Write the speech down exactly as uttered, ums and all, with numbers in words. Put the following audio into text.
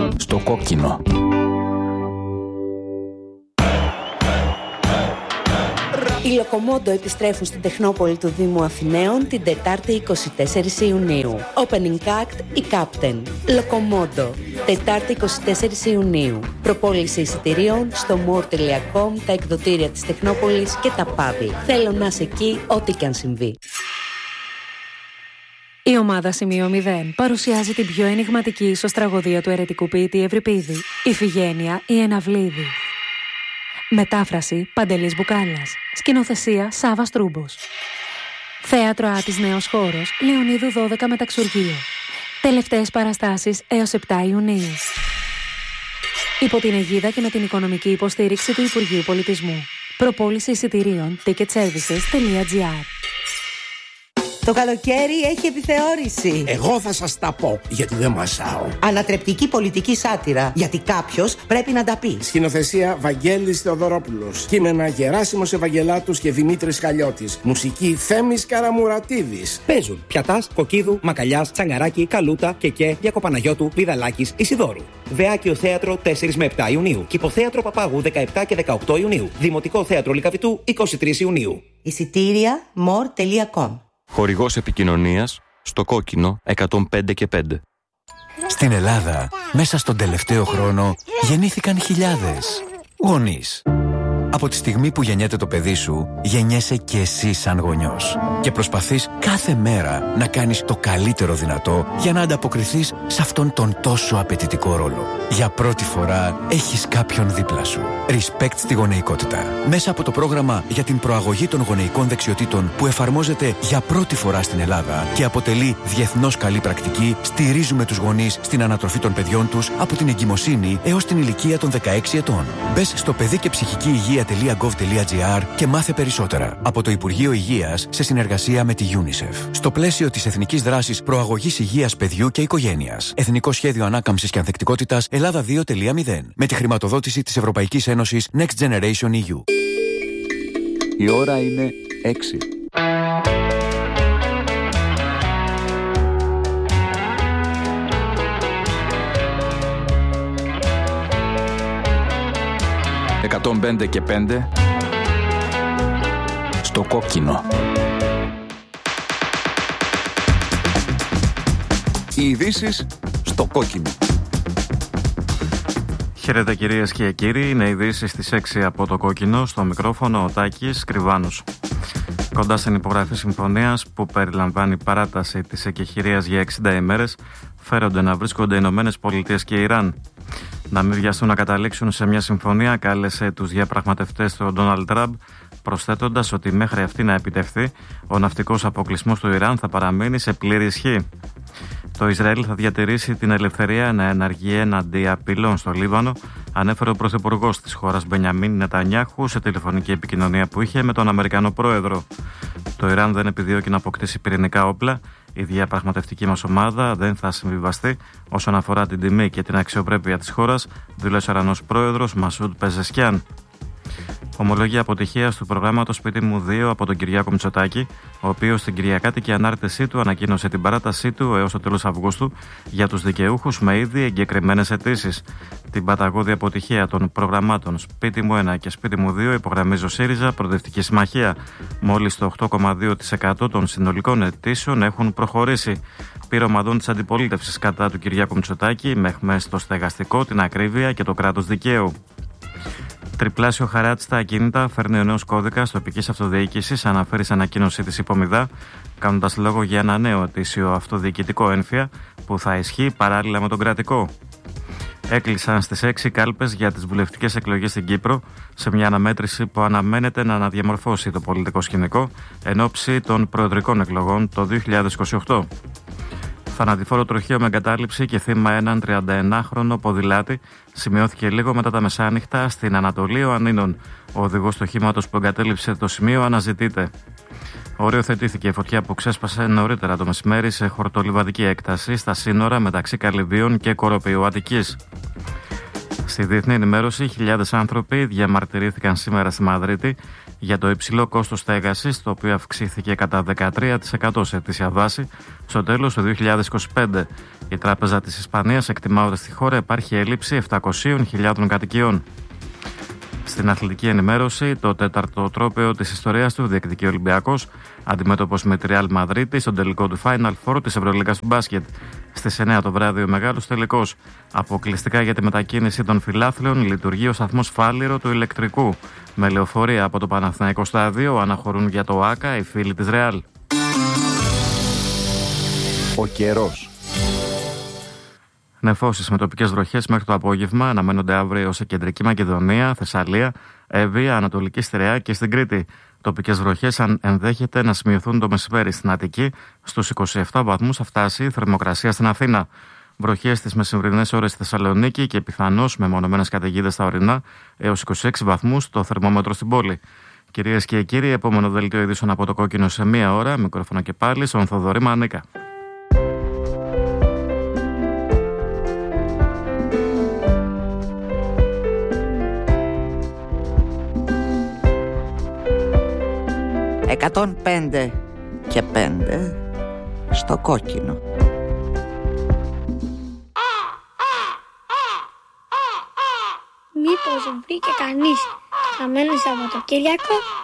Στο κόκκινο. Οι Λοκομόντο επιστρέφουν στην Τεχνόπολη του Δήμου Αθηναίων την Τετάρτη εικοστή τέταρτη Ιουνίου. Opening act η Captain. Λοκομόντο. Τετάρτη εικοστή τέταρτη Ιουνίου. Προπόληση εισιτηρίων στο more τελεία com, τα εκδοτήρια της Τεχνόπολης και τα παύλα. Θέλω να είσαι εκεί, ό,τι και αν συμβεί. Η ομάδα Σημείο μηδέν παρουσιάζει την πιο ενιγματική ίσως τραγωδία του αιρετικού ποιητή Ευρυπίδη, Ιφηγένεια η Εναυλίδη. Μετάφραση Παντελής Μπουκάλας. Σκηνοθεσία Σάββας Τρούμπος. Θέατρο Άτης Νέος Χώρος, Λεωνίδου δώδεκα Μεταξουργείο. Τελευταίες παραστάσεις έως επτά Ιουνίου. Υπό την αιγίδα και με την οικονομική υποστήριξη του Υπουργείου Πολιτισμού. Προπόληση εισιτηρίων ticketservices τελεία gr. Το καλοκαίρι έχει επιθεώρηση. Εγώ θα σας τα πω, γιατί δεν μασάω. Ανατρεπτική πολιτική σάτυρα, γιατί κάποιος πρέπει να τα πει. Σκηνοθεσία Βαγγέλης Θεοδωρόπουλος. Κείμενα Γεράσιμος Ευαγγελάτους και Δημήτρης Χαλιώτης. Μουσική Θέμης Καραμουρατίδης. Παίζουν Πιατάς, Κοκκίδου, Μακαλιάς, Τσαγκαράκη, Καλούτα, Κεκέ, Διακοπαναγιώτου, Βιδαλάκης, Ισιδόρου. Δεάκιο Θέατρο τέσσερα με επτά Ιουνίου. Κηποθέατρο Παπάγου δεκαεπτά και δεκαοκτώ Ιουνίου. Δημοτικό Θέατρο Λυκαβητού είκοσι τρεις Ιουνίου. Εισιτήρια more τελεία com. Χορηγός επικοινωνίας στο κόκκινο εκατόν πέντε και πέντε. Στην Ελλάδα, μέσα στον τελευταίο χρόνο, γεννήθηκαν χιλιάδες γονείς. Από τη στιγμή που γεννιέται το παιδί σου, γεννιέσαι και εσύ σαν γονιός. Και προσπαθείς κάθε μέρα να κάνεις το καλύτερο δυνατό για να ανταποκριθείς σε αυτόν τον τόσο απαιτητικό ρόλο. Για πρώτη φορά έχεις κάποιον δίπλα σου. Respect στη γονεϊκότητα. Μέσα από το πρόγραμμα για την προαγωγή των γονεϊκών δεξιοτήτων που εφαρμόζεται για πρώτη φορά στην Ελλάδα και αποτελεί διεθνώς καλή πρακτική, στηρίζουμε τους γονείς στην ανατροφή των παιδιών τους από την εγκυμοσύνη έως την ηλικία των δεκαέξι ετών. Μπες στο παιδί και ψυχική υγεία τελεία gov τελεία gr και μάθε περισσότερα από το Υπουργείο Υγείας σε συνεργασία με τη UNICEF. Στο πλαίσιο της Εθνικής Δράσης Προαγωγής Υγείας Παιδιού και Οικογένειας. Εθνικό Σχέδιο Ανάκαμψης και Ανθεκτικότητας Ελλάδα δύο τελεία μηδέν. Με τη χρηματοδότηση της Ευρωπαϊκής Ένωσης Next Generation ι γιου. Η ώρα είναι έξι. εκατόν πέντε και πέντε στο κόκκινο. Οι ειδήσεις στο κόκκινο. Χαίρετε κυρίες και κύριοι, είναι ειδήσεις στις έξι από το κόκκινο. Στο μικρόφωνο ο Τάκης Κρυβάνος. Κοντά στην υπογραφή συμφωνίας που περιλαμβάνει παράταση της εκεχηρίας για εξήντα ημέρες, φέρονται να βρίσκονται οι Ηνωμένες Πολιτείες και Ιράν. Να μην βιαστούν να καταλήξουν σε μια συμφωνία, κάλεσε τους διαπραγματευτές του Ντόναλντ Τραμπ, προσθέτοντας ότι μέχρι αυτή να επιτευχθεί, ο ναυτικός αποκλεισμός του Ιράν θα παραμείνει σε πλήρη ισχύ. Το Ισραήλ θα διατηρήσει την ελευθερία να ενεργεί έναντι απειλών στο Λίβανο, ανέφερε ο πρωθυπουργός της χώρας Μπενιαμίν Νετανιάχου σε τηλεφωνική επικοινωνία που είχε με τον Αμερικανό πρόεδρο. Το Ιράν δεν επιδιώκει να αποκτήσει πυρηνικά όπλα. Η διαπραγματευτική μας ομάδα δεν θα συμβιβαστεί όσον αφορά την τιμή και την αξιοπρέπεια της χώρας, δήλωσε ο Ιρανός πρόεδρος Μασούντ Πεζεσκιάν. Ομολογία αποτυχίας του προγράμματος Σπίτι μου δύο από τον Κυριάκο Μητσοτάκη, ο οποίος στην κυριακάτικη ανάρτησή του ανακοίνωσε την παράτασή του έως το τέλος Αυγούστου για τους δικαιούχους με ήδη εγκεκριμένες αιτήσεις. Την παταγώδη αποτυχία των προγραμμάτων Σπίτι μου ένα και Σπίτι μου δύο υπογραμμίζει ο ΣΥΡΙΖΑ Προοδευτική Συμμαχία. Μόλις το οκτώ κόμμα δύο τοις εκατό των συνολικών αιτήσεων έχουν προχωρήσει. Πυρομαδών της αντιπολίτευσης κατά του Κυριάκου Μητσοτάκη με αιχμές στο στεγαστικό, την ακρίβεια και το κράτος δικαίου. Τριπλάσιο χαράτσι στα ακίνητα φέρνει ο νέος κώδικας τοπικής αυτοδιοίκησης, αναφέρει σε ανακοίνωσή της Υπομηδά, κάνοντας λόγο για ένα νέο ετήσιο αυτοδιοικητικό ένφια που θα ισχύει παράλληλα με τον κρατικό. Έκλεισαν στις έξι κάλπες για τις βουλευτικές εκλογές στην Κύπρο, σε μια αναμέτρηση που αναμένεται να αναδιαμορφώσει το πολιτικό σκηνικό εν ώψη των προεδρικών εκλογών το δύο χιλιάδες είκοσι οκτώ. Θανατηφόρο τροχαίο με εγκατάλειψη και θύμα έναν τριανταενάχρονο ποδηλάτη σημειώθηκε λίγο μετά τα μεσάνυχτα στην Ανατολή Ιωαννίνων. Ο οδηγός του οχήματος που εγκατέλειψε το σημείο αναζητείται. Οριοθετήθηκε η φωτιά που ξέσπασε νωρίτερα το μεσημέρι σε χορτολιβαδική έκταση στα σύνορα μεταξύ Καλυβίων και Κοροπιού Αττικής. Στη διεθνή ενημέρωση, χιλιάδες άνθρωποι διαμαρτυρήθηκαν σήμερα στη Μαδρίτη για το υψηλό κόστος στέγασης, το οποίο αυξήθηκε κατά δεκατρία τοις εκατό σε ετήσια βάση στο τέλος του δύο χιλιάδες είκοσι πέντε. Η Τράπεζα της Ισπανίας εκτιμά ότι στη χώρα υπάρχει έλλειψη επτακόσιες χιλιάδες κατοικιών. Στην αθλητική ενημέρωση, το τέταρτο τρόπαιο της ιστορίας του διεκδικεί ο Ολυμπιακός, αντιμέτωπος με τη Real Madrid στον τελικό του Final Four της Ευρωλίγκας του μπάσκετ. Στις εννέα το βράδυ ο μεγάλος τελικός. Αποκλειστικά για τη μετακίνηση των φιλάθλων λειτουργεί ο σταθμός Φάληρο του ηλεκτρικού. Με λεωφορεία από το Παναθηναϊκό Στάδιο αναχωρούν για το ΆΚΑ οι φίλοι της Real. Ο καιρός. Νεφώσεις με τοπικές βροχές μέχρι το απόγευμα αναμένονται αύριο σε Κεντρική Μακεδονία, Θεσσαλία, Εύβοια, Ανατολική Στερεά και στην Κρήτη. Τοπικές βροχές αν ενδέχεται να σημειωθούν το μεσημέρι στην Αττική. Στους είκοσι επτά βαθμούς θα φτάσει η θερμοκρασία στην Αθήνα. Βροχές στις μεσημβρινές ώρες στη Θεσσαλονίκη και πιθανώς με μονομένες καταιγίδες στα ορεινά έως είκοσι έξι βαθμούς το θερμόμετρο στην πόλη. Κυρίες και κύριοι, επόμενο δελτίο ειδήσεων από το Κόκκινο σε μία ώρα. Μικρόφωνο και πάλι στον Θοδωρή Μανίκα. εκατόν πέντε και πέντε στο Κόκκινο. Μήπως βρήκε κανείς χαμένο Σαββατοκύριακο?